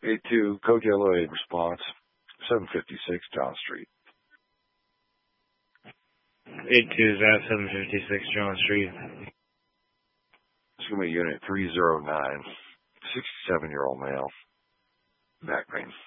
8-2, Code Yellow 8 response, 756 John Street. 8-2 is at 756 John Street. It's going to be unit 309, 67-year-old male, back pain.